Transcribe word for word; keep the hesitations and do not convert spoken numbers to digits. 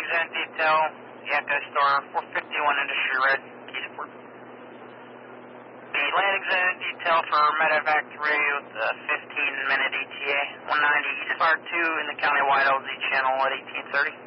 landing zone detail, Yakko Star, four fifty-one Industry Road, Keysport. The landing zone detail for Medevac three with the fifteen minute E T A, one ninety East Fire two in the countywide L Z channel at eighteen thirty.